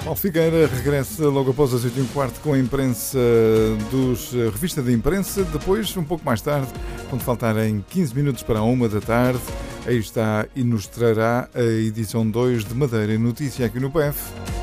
Paulo Figueira regressa logo após as 8h15 com a imprensa revista da imprensa. Depois, um pouco mais tarde, quando faltarem 15 minutos para a 13h, aí está e nos trará a edição 2 de Madeira e Notícia aqui no PF.